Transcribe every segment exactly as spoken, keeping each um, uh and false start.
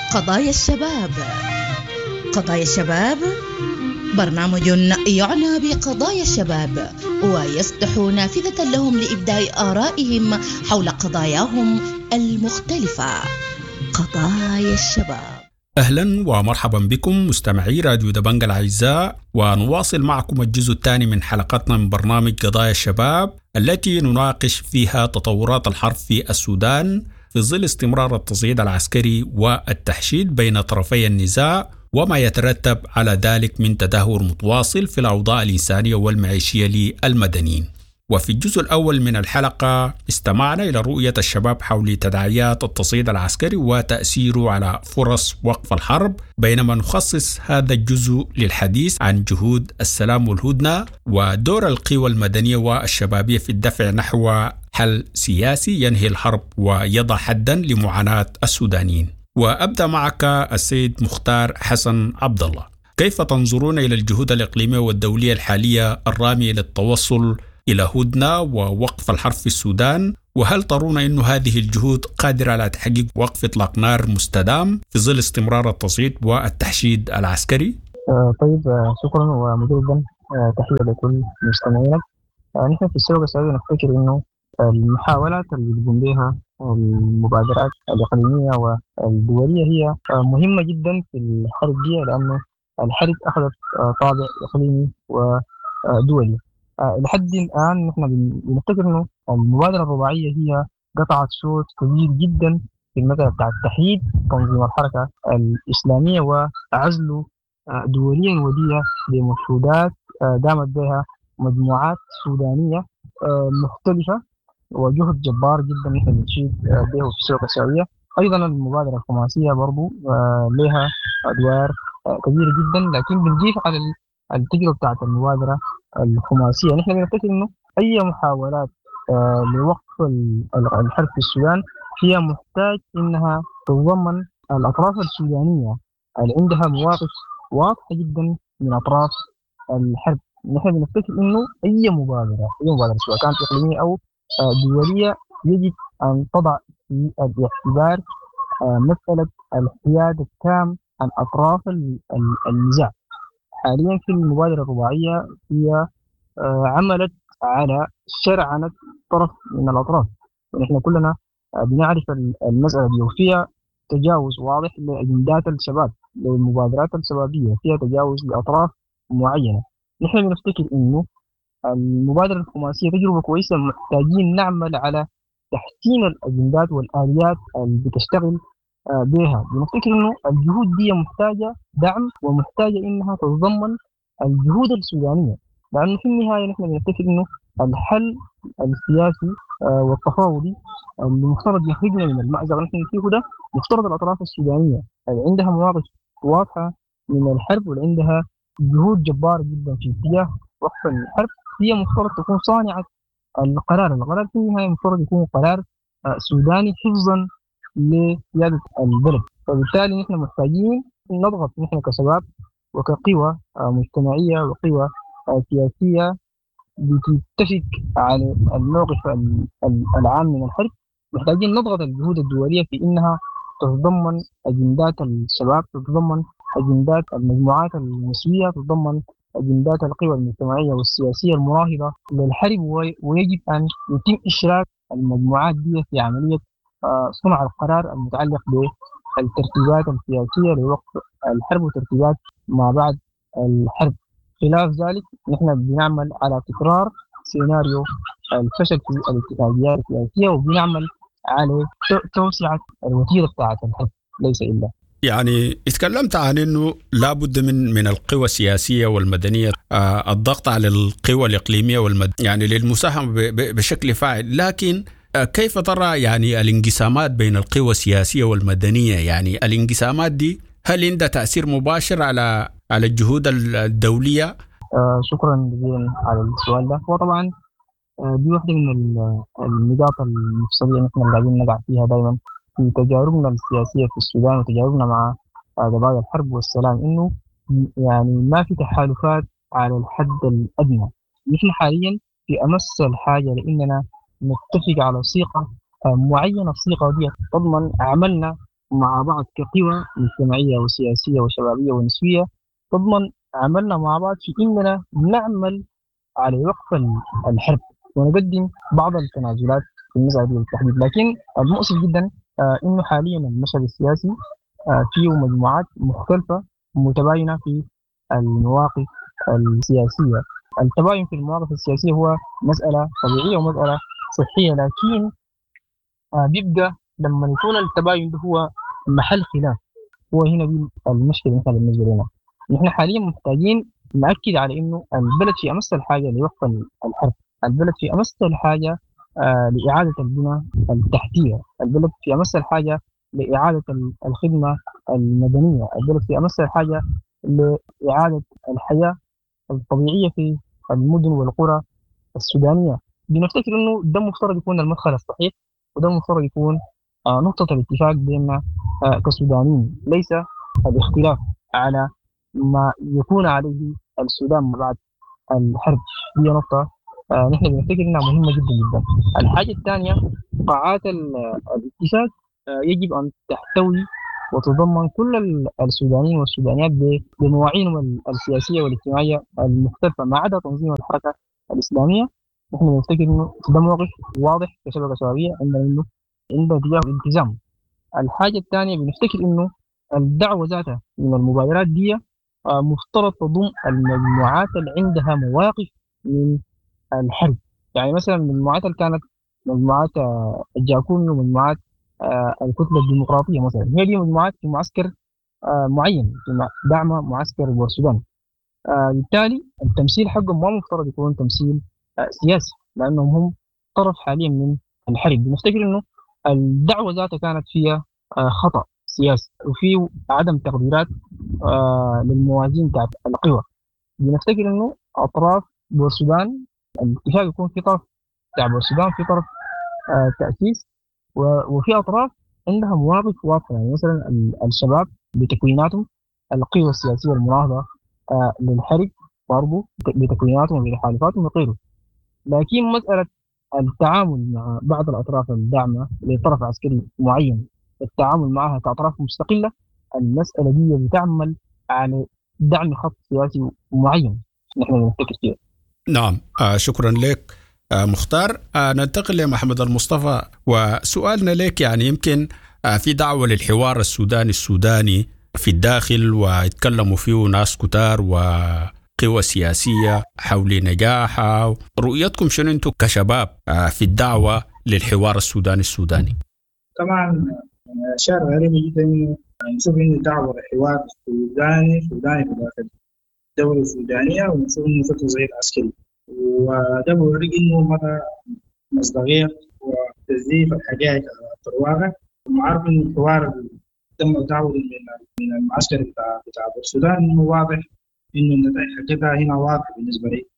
قضايا الشباب. قضايا الشباب برنامج يعنى بقضايا الشباب ويفتح نافذة لهم لإبداء آرائهم حول قضاياهم المختلفة. قضايا الشباب. أهلا ومرحبا بكم مستمعي راديو دبنج الأعزاء، ونواصل معكم الجزء الثاني من حلقتنا من برنامج قضايا الشباب التي نناقش فيها تطورات الحرب في السودان في ظل استمرار التصعيد العسكري والتحشيد بين طرفي النزاع وما يترتب على ذلك من تدهور متواصل في الأوضاع الإنسانية والمعيشية للمدنيين. وفي الجزء الأول من الحلقة استمعنا إلى رؤية الشباب حول تداعيات التصعيد العسكري وتأثيره على فرص وقف الحرب، بينما نخصص هذا الجزء للحديث عن جهود السلام والهدنة ودور القوى المدنية والشبابية في الدفع نحو حل سياسي ينهي الحرب ويضع حدا لمعاناة السودانيين. وأبدأ معك السيد مختار حسن عبد الله، كيف تنظرون إلى الجهود الإقليمية والدولية الحالية الرامية للتوصل إلى هدنة ووقف الحرب في السودان؟ وهل ترون أن هذه الجهود قادرة على تحقيق وقف إطلاق نار مستدام في ظل استمرار التصعيد والتحشيد العسكري؟ آه طيب آه شكرا ومجددا آه تحية لكل مستمعينا. آه نحن في السوق السعودي نفتكر أنه المحاولات اللي بيقوم بها المبادرات الإقليمية والدولية هي آه مهمة جدا في الحرب دي، لأنه الحرب أخذت آه طابع إقليمي ودولي. آه لحد الآن نحن بنفتكر إنه المبادرة الرباعية هي قطعت شوط كبير جدا في المسألة بتاع التحييد تنظيم الحركة الإسلامية وعزله آه دوليا ودية بمشهودات آه دامت بها مجموعات سودانية آه مختلفة، وجهد جبار جدا نحن بنشيد آه به في السوق السعودية. أيضا المبادرة الخماسية برضو آه لها أدوار آه كبيرة جدا، لكن بنضيف على التجربة بتاعت المبادرة الخماسية نحن بنفتكر إنه أي محاولات آه لوقف الحرب في السودان هي محتاج إنها تتضمن الأطراف السودانية اللي عندها مواقف واضحة جدا من أطراف الحرب. نحن بنفتكر إنه أي مبادرة أي مبادرة سواء كانت إقليمية أو آه دولية يجب أن تضع في الاعتبار آه مسألة الحياد التام عن أطراف النزاع. حاليا في المبادرة الرباعية هي آه عملت على شرعنة طرف من الأطراف، ونحن كلنا آه بنعرف المسألة دي، وفيها تجاوز واضح لأجندات الشباب للمبادرات الشبابية، فيها تجاوز لأطراف معينة. نحن بنفتكر إنه المبادرة الخماسية تجربة كويسة، محتاجين نعمل على تحسين الأجندات والآليات اللي بتشتغل آه بها. بنفتكر إنه الجهود دي محتاجة دعم ومحتاجة إنها تتضمن الجهود السودانية، لأنه في النهاية نحن بنفتكر إنه الحل السياسي آه والتفاوضي اللي مفترض يخرجنا من المأزق اللي نحن فيه ده، مفترض الأطراف السودانية اللي عندها مواقف واضحة من الحرب واللي عندها جهود جبارة جدا في اتجاه وقف الحرب، هي مفترض تكون صانعة القرار. القرار في النهاية مفترض يكون قرار آه سوداني حفظا لسيادة البلد. فبالتالي نحن محتاجين نضغط نحن كشباب وكقوى مجتمعية وقوى سياسية بتتفق على الموقف العام من الحرب. محتاجين نضغط الجهود الدولية في إنها تتضمن أجندات الشباب، تتضمن أجندات المجموعات النسوية، تتضمن أجندات القوى المجتمعية والسياسية المناهضة للحرب، ويجب أن يتم إشراك المجموعات دي في عملية صنع القرار المتعلق بالترتيبات السياسية لوقف الحرب وترتيبات ما بعد الحرب. خلاف ذلك نحن بنعمل على تكرار سيناريو الفشل في الاتفاقيات السياسية، وبنعمل على توسعة الوتيرة بتاعة الحرب ليس إلا. يعني اتكلمت عن أنه لابد من من القوى السياسية والمدنية آه الضغط على القوى الإقليمية والمد يعني للمساهمة بشكل فاعل، لكن كيف ترى يعني الانقسامات بين القوى السياسية والمدنية؟ يعني الانقسامات دي هل عندها تأثير مباشر على على الجهود الدولية؟ آه شكرا جزيلا على السؤال ده. وطبعا آه دي واحدة من النقاط المفصلية نحن اللي قاعدين نقع فيها دائما في تجاربنا السياسية في السودان وتجاربنا مع قضايا الحرب والسلام، إنه يعني ما في تحالفات على الحد الأدنى. نحن حاليا في أمس الحاجة لأننا نتفق على صيغة معينة، الصيغة دي تضمن عملنا مع بعض كقوى مجتمعية وسياسية وشبابية ونسوية تضمن عملنا مع بعض في إننا نعمل على وقف الحرب ونقدم بعض التنازلات في المسألة دي بالتحديد. لكن المؤسف جدا آه إنه حاليا المشهد السياسي آه فيه مجموعات مختلفة متباينة في المواقف السياسية. التباين في المواقف السياسية هو مسألة طبيعية ومسألة صحية، لكن آه بيبقى لما يكون التباين ده هو محل خلاف، هو هنا دي المشكلة مثلا بالنسبة لنا. نحن حاليا محتاجين نأكد على إنه البلد في أمس الحاجة لوقف الحرب، البلد في أمس الحاجة آه لإعادة البنى التحتية، البلد في أمس الحاجة لإعادة الخدمة المدنية، البلد في أمس الحاجة لإعادة الحياة الطبيعية في المدن والقرى السودانية. بنفتكر إنه ده مفترض يكون المدخل الصحيح، وده مفترض يكون آه نقطة الاتفاق بيننا آه كسودانيين، ليس الاختلاف على ما يكون عليه السودان ما بعد الحرب. هي نقطة آه نحن بنفتكر إنها مهمة جدا جدا. الحاجة الثانية، قاعات الاتفاق آه يجب أن تحتوي وتضمن كل السودانيين والسودانيات بمواعينهم السياسية والاجتماعية المختلفة ما عدا تنظيم الحركة الإسلامية. نحن بنفتكر إنه ده موقف واضح كشبكة شبابية عندنا إنه عنده اتجاه الالتزام. الحاجة الثانية بنفتكر إنه الدعوة ذاتها من المبادرات دي مفترض تضم المجموعات اللي عندها مواقف من الحرب. يعني مثلا المجموعات اللي كانت مجموعات الجاكون ومجموعات الكتلة الديمقراطية مثلا، هي دي مجموعات في معسكر معين في دعم معسكر السودان. بالتالي التمثيل حقهم ما مفترض يكون تمثيل سياسي، لأنهم هم طرف حاليا من الحرب. بنفتكر إنه الدعوة ذاتها كانت فيها خطأ سياسي وفي عدم تقديرات آه للموازين بتاعت القوى. بنفتكر انه اطراف بورسودان الاتفاق يكون في طرف بتاع بورسودان في طرف آه تاسيس، وفي اطراف عندها مواقف واضحه. يعني مثلا الشباب بتكويناتهم، القوى السياسيه المناهضه آه للحرب برضه بتكويناتهم وبتحالفاتهم وغيره. لكن مساله التعامل مع بعض الاطراف الداعمه لطرف عسكري معين، التعامل معها كأطراف مستقلة، المسألة دي بتعمل على دعم خط سياسي معين نحن نفتكر فيه. نعم، آه شكرا لك آه مختار. آه ننتقل لمحمد المصطفى، وسؤالنا لك يعني يمكن آه في دعوة للحوار السوداني السوداني في الداخل، ويتكلموا فيه ناس كتار وقوى سياسية حول نجاحها. رؤيتكم شنو انتم كشباب آه في الدعوة للحوار السوداني السوداني؟ طبعا شعر غريب جدا نشوف انه دعوه للحوار السوداني سوداني في داخل الدوله السودانيه، ونشوف انه في تصعيد عسكري، وده بيوريك انه مدى مصداقيه وتزييف الحقائق على الواقع. ومعروف انه الحوار تم الدعوه من المعسكر بتاع بتاع السودان انه واضح انه النتائج حقتها هنا واضحه بالنسبه لي.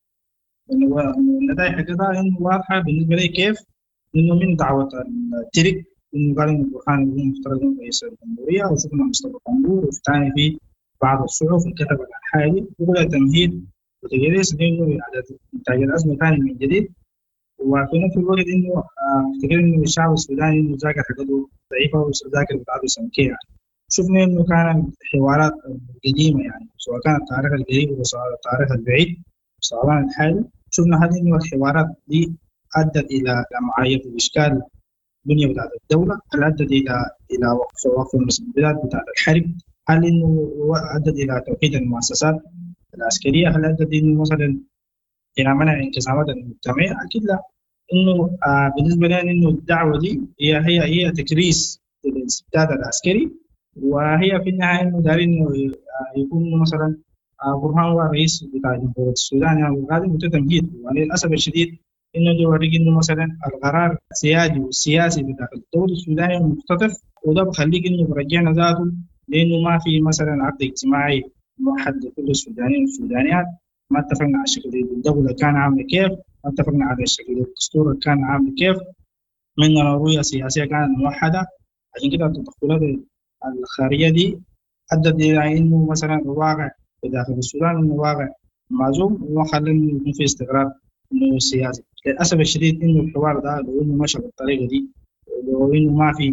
النتائج حقتها انه واضحه بالنسبه لي كيف؟ انه من دعوه الترك إنه قال إنه برهان يكون مفترض إنه رئيس الجمهورية، وشفنا مصطفى قنبور وفتاني في بعض الصحف كتب عن حاجة وبدأ تمهيد وتجهيز لإنه إعادة إنتاج الأزمة ثاني من جديد. وفي نفس الوقت إنه أفتكر إنه الشعب السوداني إنه ذاكر حقته ضعيفة وذاكر بتاعته سمكية. يعني شفنا إنه كان حوارات قديمة، يعني سواء كان التاريخ القريب أو التاريخ البعيد سواء الحالي، شفنا هذه إنه الحوارات دي أدت إلى معايير وإشكال البنية بتاعت الدولة، هل أدت إلى إلى وقف وقف المسؤوليات بتاعت الحرب؟ هل إنه أدت إلى توحيد المؤسسات العسكرية؟ هل أدت إنه مثلا إلى منع انقسامات المجتمعية؟ أكيد لا. إنه آه بالنسبة لنا إنه الدعوة دي هي هي هي تكريس للاستبداد العسكري، وهي في النهاية إنه دارين إنه يكون مثلا آه برهان هو الرئيس بتاع جمهورية السودان يعني وهذا تمهيد. وللأسف الشديد إنه يوريك إنه مثلا القرار السيادي والسياسي بتاع الدولة السودانية مختطف، وده بخليك إنه برجعنا ذاته لأنه ما في مثلا عقد اجتماعي موحد لكل السودانيين والسودانيات. ما اتفقنا على شكل الدولة كان عامل كيف، ما اتفقنا على شكل الدستور كان عامل كيف، مننا رؤية سياسية كانت موحدة. عشان كده التدخلات الخارجية دي أدت إلى إنه مثلا الواقع بداخل السودان إنه واقع معزوم وخلى إنه يكون في استقرار إنه سياسي. للأسف الشديد إنه الحوار ده لو إنه مشى بالطريقة دي، لو إنه ما في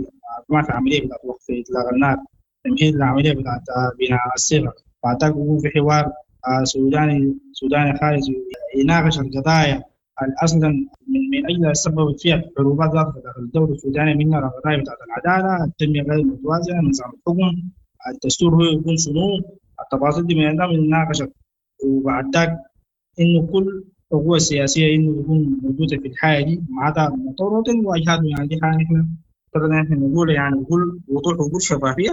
ما في عملية بتاعت وقف إطلاق النار، تمهيد للعملية بتاعت بناء الصيغة. فأعتقد يكون في حوار سوداني سوداني خارج يناقش القضايا أصلا من من أجل سببت فيها حروبات ذات داخل الدولة السودانية، منها القضايا بتاعت العدالة، التنمية غير المتوازنة، نظام الحكم، الدستور هو يكون شنو، التفاصيل دي من عندها من مناقشة. وبعد ذاك إنه كل قوة سياسية إنه يكون موجودة في الحياة دي مع هذا المطور واجهات. يعني دي حاجة إحنا قدرنا إحنا نقول يعني بكل وضوح وبكل شفافية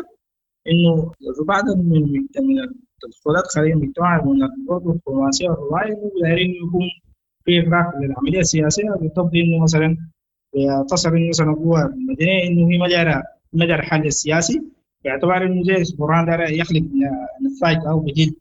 إنه في بعض من من التدخلات خارج المجتمع من الأرض الدبلوماسية والرواية إنه دايرين يكون في إغراق للعملية السياسية، بالضبط إنه مثلا تصل إنه مثلا القوة المدنية إنه هي مجال مجال الحل السياسي، باعتبار إنه زي برهان دار يخلق نتائج أو بديل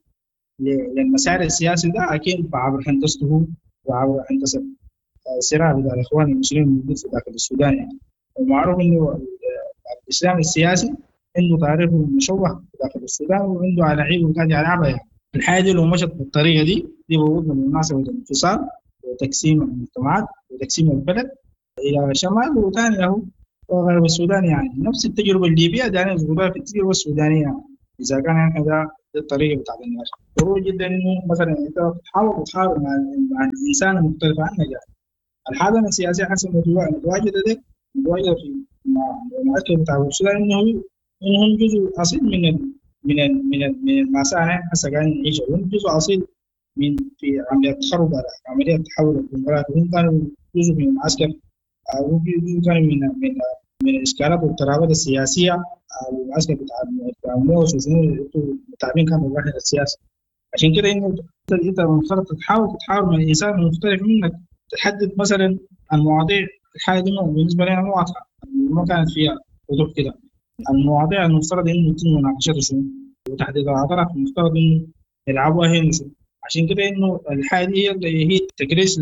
للمسار السياسي ده أكيد بعبر هندسته وعبر هندسة صراع بين الإخوان المسلمين الموجود في داخل السودان. يعني ومعروف إنه الإسلام السياسي إنه تاريخه مشوه داخل السودان وعنده على عيب وقاعد على عبا. يعني الحياة دي لو مشت بالطريقة دي دي بوضنا بالمناسبة الانفصال وتقسيم المجتمعات وتقسيم البلد إلى شمال وثاني وغرب السودان. يعني نفس التجربة الليبية دانا يزودها في التجربة السودانية إذا كان هذا الطريقة بتاعت الناس. ضروري جدا إنه مثلا أنت تحاول تحاول مع مع الإنسان المختلف عنك. يعني الحاضنة السياسية حسب متواجدة دي متواجدة في المعسكر بتاع السودان إنه إنهم جزء أصيل من ال من ال من ال من المسار هسه قاعدين نعيشه، وهم جزء أصيل من في عملية التخرب عملية التحول الديمقراطي، وهم كانوا جزء من المعسكر أو جزء كانوا من من من الإشكالات والترابط السياسية. المعسكر بتاع موس وشنو التعبين كان بالواحد السياسي. عشان كده إنه أنت المفترض تحاول تتحاور مع الإنسان المختلف منك، تحدد مثلا المواضيع. الحاجة دي بالنسبة لنا مو واضحة، ما كانت فيها وضوح كده. المواضيع المفترض إنه يتم مناقشتها شنو وتحديد الأطراف المفترض إنه يلعبوها هي شنو. عشان كده إنه الحاجة دي هي هي تكريس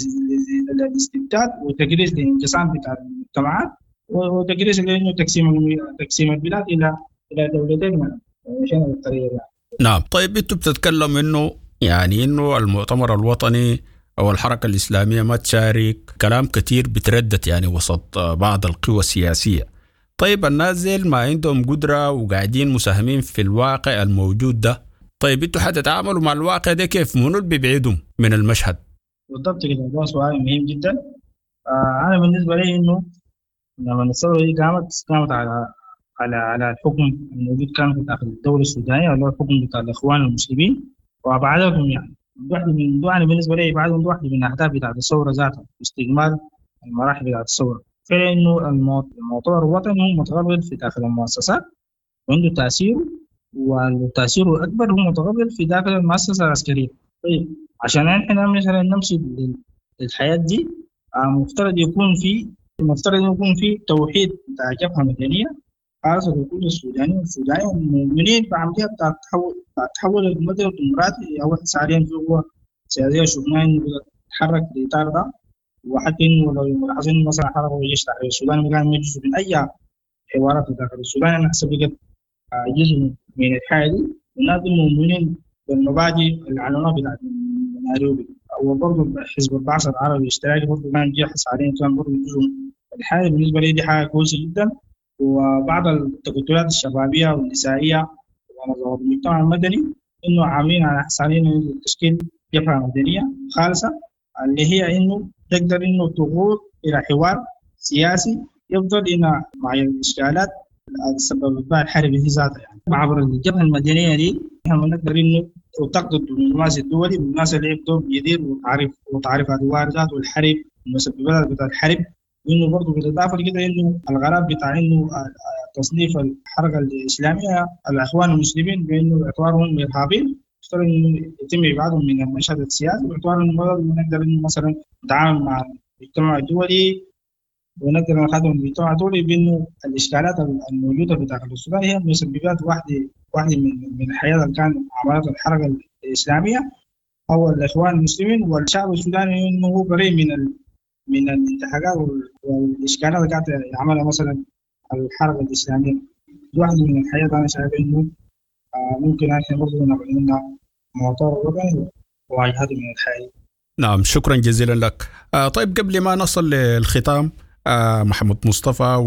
للاستبداد وتكريس للانقسام بتاع المجتمعات وتكريس لأنه تقسيم تقسيم البلاد إلى إلى دولتين عشان الطريقة دي. نعم. طيب أنتوا بتتكلم إنه يعني إنه المؤتمر الوطني أو الحركة الإسلامية ما تشارك، كلام كتير بتردد يعني وسط بعض القوى السياسية. طيب الناس زي ما عندهم قدرة وقاعدين مساهمين في الواقع الموجود ده، طيب انتوا حتتعاملوا مع الواقع ده كيف؟ منو اللي بيبعدهم من المشهد؟ بالضبط كده، ده سؤال مهم جدا. آه أنا بالنسبة لي إنه لما الثورة دي قامت قامت على على على الحكم الموجود كان في داخل الدولة السودانية اللي هو الحكم بتاع الإخوان المسلمين وأبعدهم. يعني واحدة من أنا بالنسبة لي بعدهم واحدة من الأهداف بتاعت الثورة ذاتها استكمال المراحل بتاعت الثورة. فعلا إنه المؤتمر الوطني هو متغلغل في داخل المؤسسات وعنده تأثير، والتأثير الأكبر هو متغلغل في داخل المؤسسة العسكرية. طيب عشان إحنا مثلا نمشي للحياة دي مفترض يكون في مفترض يكون في توحيد بتاع جبهة مدنية خاصة بكل السودانيين والسودانيين المؤمنين بعملية بتاع التحول بتاع التحول المدني الديمقراطي. أول حاليا في قوة سياسية شفناها إنه بتتحرك في الإطار ده، وحتى إنه لو ملاحظين مثلا حركة الجيش التحرير السوداني ما كان يجوز من أي حوارات داخل السودان. أنا حسب بقت جزء من الحياة دي، والناس المؤمنين بالمبادئ العنوان بتاعت نيروبي وبرضه حزب البعث العربي الاشتراكي برضه كان جاحظ عليه، كان برضه جزء الحاجة. بالنسبة لي دي حاجة كويسة جدا. وبعض التكتلات الشبابية والنسائية ونظام المجتمع المدني إنه عاملين على حسابين تشكيل جبهة مدنية خالصة اللي هي إنه تقدر إنه تغوص إلى حوار سياسي يفضل إلى مع الإشكالات السبب بها الحرب في ذاتها. يعني عبر الجبهة المدنية دي إحنا نقدر إنه وتقضي الدبلوماسي الدولي بالناس اللي يبدو جديد وتعرف وتعرف الواردات والحرب المسببات بتاع الحرب. وإنه برضه بالإضافة كده إنه الغرض بتاع إنه تصنيف الحركة الإسلامية الإخوان المسلمين بإنه باعتبارهم إرهابيين يفترض إنه يتم إبعادهم من المشهد السياسي باعتبار إنه نقدر إنه مثلا نتعامل مع المجتمع الدولي ونقدر نخدم المجتمع الدولي بإنه الإشكالات الموجودة في داخل السودان هي مسببات واحدة واحدة من من الحياة اللي كان عملت الحركة الإسلامية أو الإخوان المسلمين والشعب السوداني إنه هو بريء من ال من الانتهاكات والإشكالات اللي كانت يعملها مثلا الحركة الإسلامية. واحدة من الحياة أنا شايف إنه ممكن إحنا برضه نعمل لنا موضوع وطني وواجهات من الحياة. نعم، شكرا جزيلا لك. آه طيب قبل ما نصل للختام آه محمد مصطفى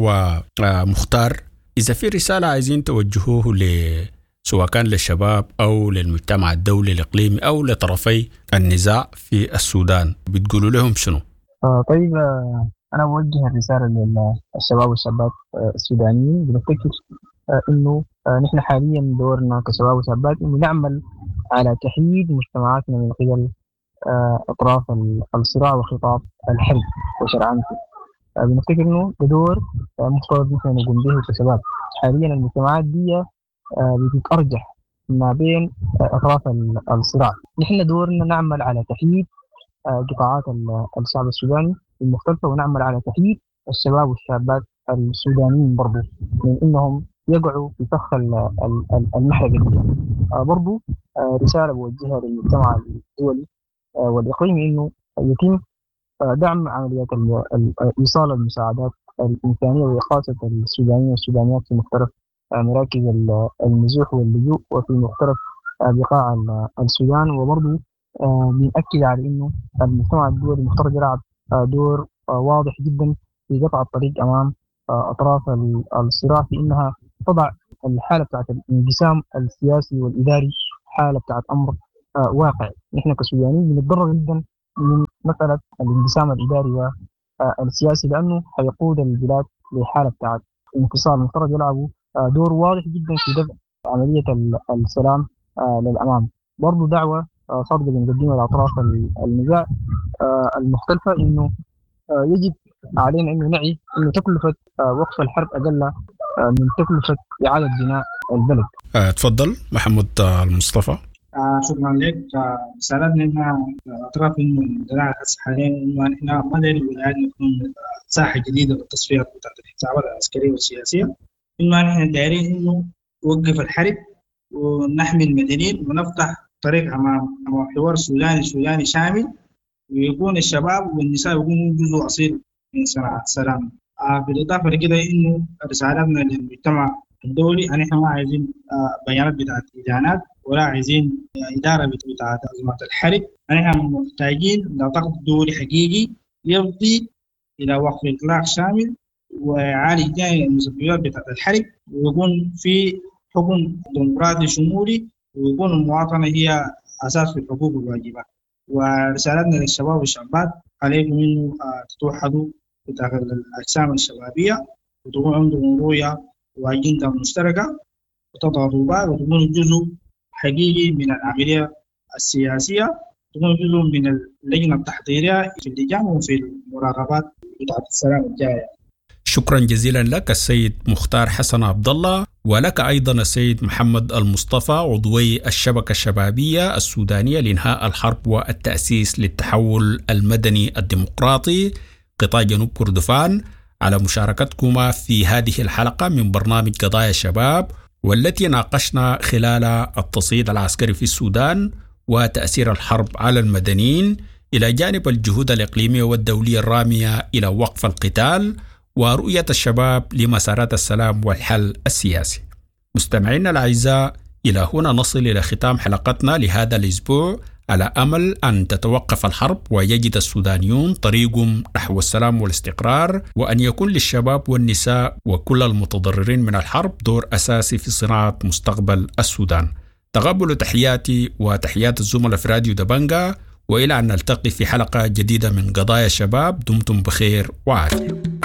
ومختار، إذا في رسالة عايزين توجهوه ل سواء كان للشباب أو للمجتمع الدولي الإقليمي أو لطرفي النزاع في السودان، بتقولوا لهم شنو؟ آه طيب آه أنا بوجه الرسالة للشباب والشابات آه السودانيين. بنفتكر آه إنه آه نحن حاليا دورنا كشباب وشابات إنه نعمل على تحييد مجتمعاتنا من قبل آه أطراف الصراع وخطاب الحرب وشرعنته. آه بنفتكر إنه بدور آه مفترض نحن نقوم به كشباب. حاليا المجتمعات دي بتتأرجح ما بين أطراف الصراع. نحن دورنا نعمل على تحييد قطاعات الشعب السوداني المختلفة، ونعمل على تحييد الشباب والشابات السودانيين برضو من إنهم يقعوا في فخ المحرقة دي. برضو رسالة بوجهها للمجتمع الدولي والإقليمي إنه يتم دعم عمليات إيصال المساعدات الإنسانية وإقاصة السودانيين والسودانيات في مختلف مراكز النزوح واللجوء وفي مختلف بقاع السودان. وبرضو بنأكد على إنه المجتمع الدولي مفترض يلعب دور واضح جدا في قطع الطريق أمام أطراف الصراع في إنها تضع الحالة بتاعت الانقسام السياسي والإداري حالة بتاعت أمر واقع. نحن كسودانيين بنتضرر جدا من مسألة الانقسام الإداري والسياسي، لأنه حيقود البلاد لحالة بتاعت انفصال. مفترض يلعبوا دور واضح جدا في دفع عملية السلام للأمام. برضو دعوة صادقة بنقدمها لأطراف النزاع المختلفة إنه يجب علينا إنه نعي إنه تكلفة وقف الحرب أقل من تكلفة إعادة بناء البلد. تفضل محمد المصطفى. آه شكرا لك. سألتنا إنها أطراف إنه النزاع حاليا إنه إحنا ما ندري الولايات نكون ساحة جديدة للتصفية بتاعت الحسابات العسكرية والسياسية. إنه نحن دايرين إنه نوقف الحرب ونحمي المدنيين ونفتح طريق أمام أمام حوار سوداني سوداني شامل، ويكون الشباب والنساء يكونوا جزء أصيل من صناعة السلام. آه بالإضافة لكده إنه رسالتنا للمجتمع الدولي أن إحنا ما عايزين آه بيانات بتاعت إدانات ولا عايزين آه إدارة بتاعت أزمات الحرب. نحن محتاجين لضغط دولي حقيقي يفضي إلى وقف إطلاق شامل ويعالج جانب المسببات بتاعت الحرب، ويكون في حكم ديمقراطي شمولي، ويكون المواطنة هي أساس في الحقوق والواجبات. ورسالتنا للشباب والشابات عليكم إنه تتوحدوا داخل الأجسام الشبابية وتكون عندهم رؤية وأجندة مشتركة وتضغطوا بعض وتكونوا جزء حقيقي من العملية السياسية، تكونوا جزء من اللجنة التحضيرية في اللجان وفي المراقبات بتاعت السلام الجاية. شكرا جزيلا لك السيد مختار حسن عبد الله، ولك أيضا السيد محمد المصطفى عضوي الشبكة الشبابية السودانية لإنهاء الحرب والتأسيس للتحول المدني الديمقراطي قطاع جنوب كردفان، على مشاركتكما في هذه الحلقة من برنامج قضايا الشباب، والتي ناقشنا خلال التصعيد العسكري في السودان وتأثير الحرب على المدنيين، إلى جانب الجهود الإقليمية والدولية الرامية إلى وقف القتال ورؤية الشباب لمسارات السلام والحل السياسي. مستمعينا الأعزاء، إلى هنا نصل إلى ختام حلقتنا لهذا الأسبوع، على أمل أن تتوقف الحرب ويجد السودانيون طريقهم نحو السلام والاستقرار، وأن يكون للشباب والنساء وكل المتضررين من الحرب دور أساسي في صناعة مستقبل السودان. تقبلوا تحياتي وتحيات الزملاء في راديو دبنجة، وإلى أن نلتقي في حلقة جديدة من قضايا الشباب، دمتم بخير وعافية.